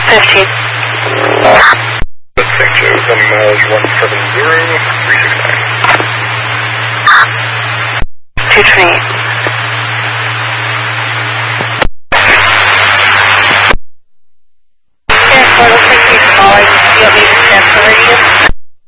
15. Thank you. Miles 170, 369. 228. Yeah, so it looks like he's calling. Do you want me to check the radio?